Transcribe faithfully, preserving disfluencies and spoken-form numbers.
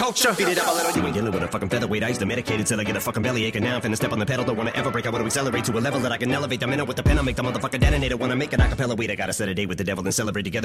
culture. Beat it up a little, You ain't dealing with a fucking featherweight. I used to medicate it till I get a fucking belly ache. And now I'm finna step on the pedal. Don't wanna ever break. I wanna accelerate to a level that I can elevate. I'm in it with the pen. I'll make the motherfucker detonator. Wanna make an acapella. Wait, I gotta set a date with the devil and celebrate together.